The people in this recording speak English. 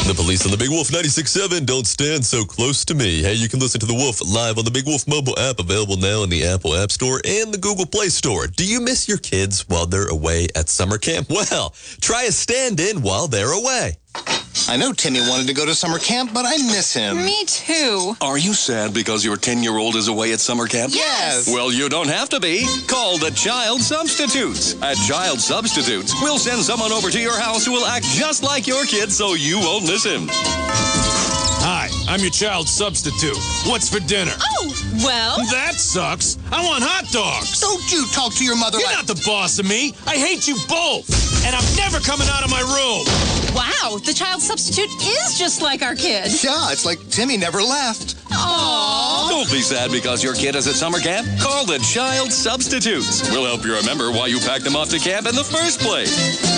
The police on the Big Wolf 96.7 don't stand so close to me. Hey, you can listen to The Wolf live on the Big Wolf mobile app, available now in the Apple App Store and the Google Play Store. Do you miss your kids while they're away at summer camp? Well, try a stand-in while they're away. I know Timmy wanted to go to summer camp, but I miss him. Me too. Are you sad because your 10-year-old is away at summer camp? Yes. Well, you don't have to be. Call the Child Substitutes. At Child Substitutes, we'll send someone over to your house who will act just like your kid so you won't miss him. Hi, I'm your child substitute. What's for dinner? Oh, well. That sucks. I want hot dogs. Don't you talk to your mother You're like... not the boss of me. I hate you both. And I'm never coming out of my room. Wow, the child substitute is just like our kid. Yeah, it's like Timmy never left. Aww. Don't be sad because your kid is at summer camp. Call the Child Substitutes. We'll help you remember why you packed them off to camp in the first place.